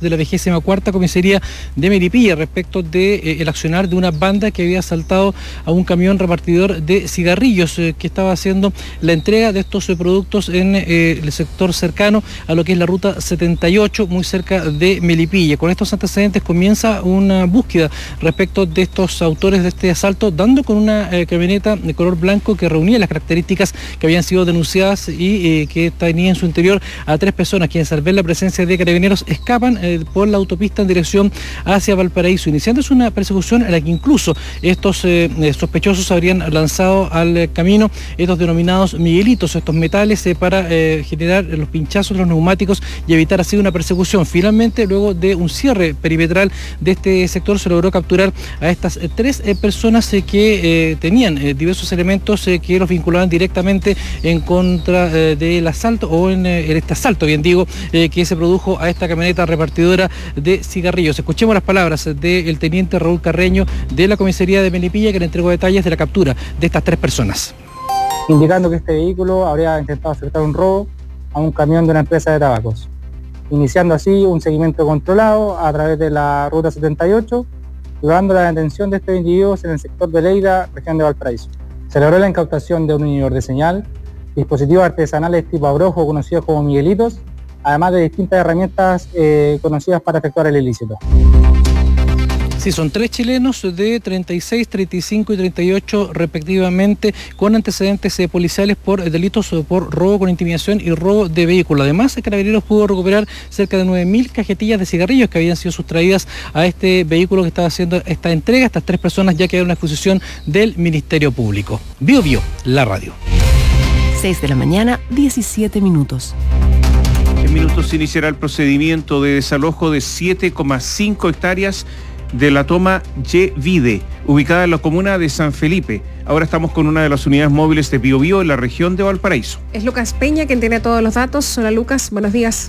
de la 24ª Comisaría de Melipilla respecto de el accionar de una banda que había asaltado a un camión repartidor de cigarrillos que estaba haciendo la entrega de estos productos en el sector cercano a lo que es la ruta 78, muy cerca de Melipilla. Con estos antecedentes comienza una búsqueda respecto de estos autores de este asalto, dando con una camioneta de color blanco que reunía las características que habían sido denunciadas y que tenía en su interior a 3 personas, quienes al ver la presencia de carabineros escapan por la autopista en dirección hacia Valparaíso, iniciándose una persecución en la que incluso estos sospechosos habrían lanzado al camino estos denominados miguelitos, estos metales para generar los pinchazos de los neumáticos y evitar así una persecución. Finalmente, luego de un cierre perimetral de este sector, se logró capturar a estas 3 personas que tenían diversos elementos que los vinculaban directamente en contra del asalto o en este asalto, bien digo, que se produjo a esta camioneta repartidora de cigarrillos. Escuchemos las palabras del teniente Raúl Carreño de la comisaría de Melipilla, que le entregó detalles de la captura de estas 3 personas. Indicando que este vehículo habría intentado efectuar un robo a un camión de una empresa de tabacos, iniciando así un seguimiento controlado a través de la ruta 78, logrando la detención de estos individuos en el sector de Leida, región de Valparaíso. Se logró la incautación de un inhibidor de señal, dispositivos artesanales tipo abrojo conocidos como miguelitos, además de distintas herramientas conocidas para efectuar el ilícito. Sí, son 3 chilenos de 36, 35 y 38 respectivamente, con antecedentes policiales por delitos por robo con intimidación y robo de vehículo. Además, Carabineros pudo recuperar cerca de 9.000 cajetillas de cigarrillos que habían sido sustraídas a este vehículo que estaba haciendo esta entrega. Estas 3 personas ya quedaron en exposición del Ministerio Público. Bio, la radio. 6 de la mañana, 17 minutos. En minutos se iniciará el procedimiento de desalojo de 7,5 hectáreas de la toma Yevide, ubicada en la comuna de San Felipe. Ahora estamos con una de las unidades móviles de Biobío en la región de Valparaíso. Es Lucas Peña quien tiene todos los datos. Hola Lucas, buenos días.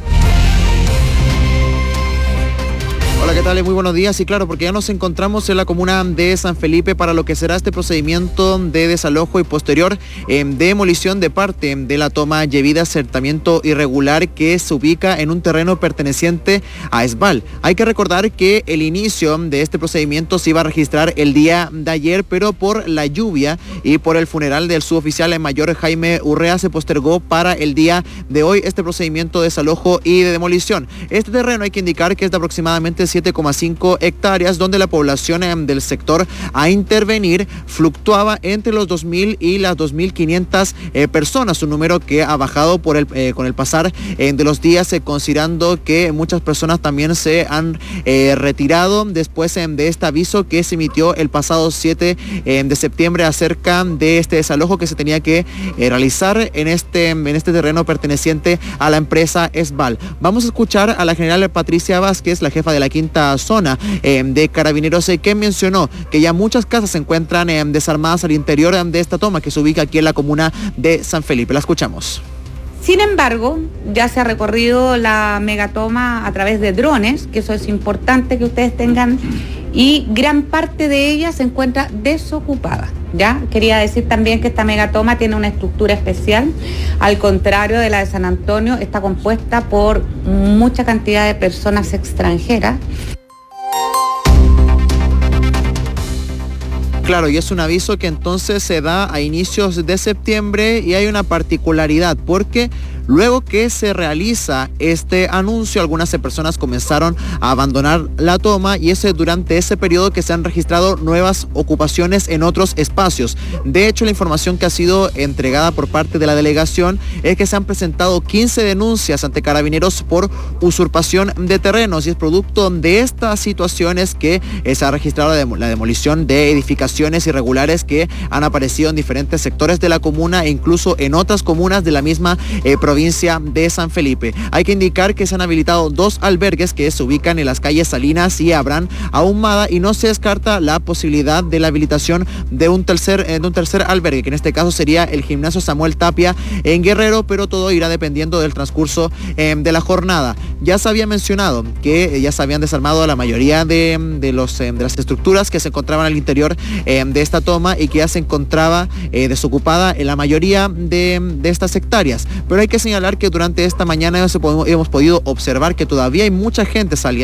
Hola, ¿qué tal? Muy buenos días. Y claro, porque ya nos encontramos en la comuna de San Felipe para lo que será este procedimiento de desalojo y posterior demolición de parte de la toma Yevide, asentamiento irregular que se ubica en un terreno perteneciente a Esbal. Hay que recordar que el inicio de este procedimiento se iba a registrar el día de ayer, pero por la lluvia y por el funeral del suboficial mayor Jaime Urrea se postergó para el día de hoy este procedimiento de desalojo y de demolición. Este terreno hay que indicar que es de aproximadamente 7,5 hectáreas, donde la población del sector a intervenir fluctuaba entre los 2.000 y las 2.500 personas, un número que ha bajado con el pasar de los días, considerando que muchas personas también se han retirado después de este aviso que se emitió el pasado 7 de septiembre acerca de este desalojo que se tenía que realizar en este terreno perteneciente a la empresa Esbal. Vamos a escuchar a la general Patricia Vázquez, la jefa de la quinta zona de Carabineros, que mencionó que ya muchas casas se encuentran desarmadas al interior de esta toma que se ubica aquí en la comuna de San Felipe. La escuchamos. Sin embargo, ya se ha recorrido la megatoma a través de drones, que eso es importante que ustedes tengan, y gran parte de ella se encuentra desocupada. ¿Ya? Quería decir también que esta megatoma tiene una estructura especial, al contrario de la de San Antonio, está compuesta por mucha cantidad de personas extranjeras. Claro, y es un aviso que entonces se da a inicios de septiembre y hay una particularidad porque luego que se realiza este anuncio, algunas personas comenzaron a abandonar la toma y es durante ese periodo que se han registrado nuevas ocupaciones en otros espacios. De hecho, la información que ha sido entregada por parte de la delegación es que se han presentado 15 denuncias ante Carabineros por usurpación de terrenos y es producto de estas situaciones que se ha registrado la demolición de edificaciones irregulares que han aparecido en diferentes sectores de la comuna e incluso en otras comunas de la misma provincia de San Felipe. Hay que indicar que se han habilitado 2 albergues que se ubican en las calles Salinas y Abraham Ahumada y no se descarta la posibilidad de la habilitación de un tercer albergue, que en este caso sería el gimnasio Samuel Tapia en Guerrero, pero todo irá dependiendo del transcurso de la jornada. Ya se había mencionado que ya se habían desarmado la mayoría de las estructuras que se encontraban al interior de esta toma y que ya se encontraba desocupada en la mayoría de estas hectáreas, pero hay que señalar que durante esta mañana hemos podido observar que todavía hay mucha gente saliendo